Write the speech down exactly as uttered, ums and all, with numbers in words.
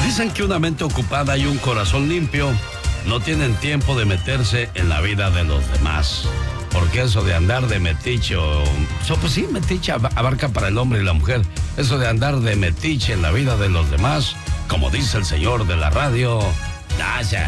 Dicen que una mente ocupada y un corazón limpio no tienen tiempo de meterse en la vida de los demás. Porque eso de andar de metiche o... So, pues sí, metiche abarca para el hombre y la mujer. Eso de andar de metiche en la vida de los demás, como dice el señor de la radio, nada.